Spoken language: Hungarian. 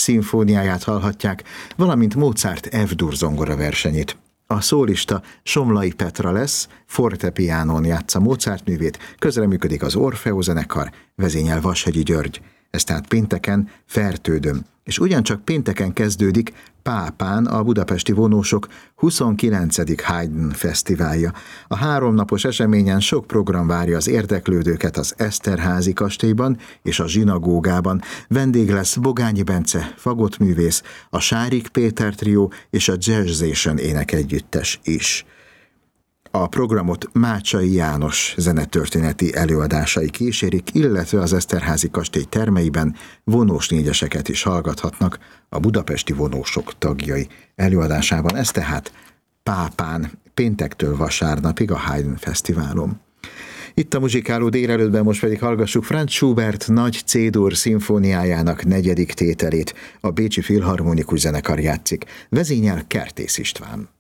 szimfóniáját hallhatják, valamint Mozart F-dur zongora versenyét. A szólista Somlai Petra lesz, fortepiánón játsza Mozart művét, közreműködik az Orfeó zenekar, vezényel Vashegyi György. Ez tehát pénteken Fertődön. És ugyancsak pénteken kezdődik Pápán a budapesti vonósok 29. Haydn fesztiválja. A 3 napos eseményen sok program várja az érdeklődőket az Eszterházy kastélyban és a zsinagógában. Vendég lesz Bogányi Bence, fagottművész, a Sárik Péter trió és a Jazzation énekegyüttes is. A programot Mácsai János zenetörténeti előadásai kísérik, illetve az Eszterházy kastély termeiben vonós négyeseket is hallgathatnak a budapesti vonósok tagjai előadásában. Ez tehát Pápán, péntektől vasárnapig a Haydn Fesztiválon. Itt a muzsikáló délelőttben most pedig hallgassuk Franz Schubert nagy C-dur szimfóniájának 4. tételét. A Bécsi Filharmonikus Zenekar játszik. Vezényel Kertész István.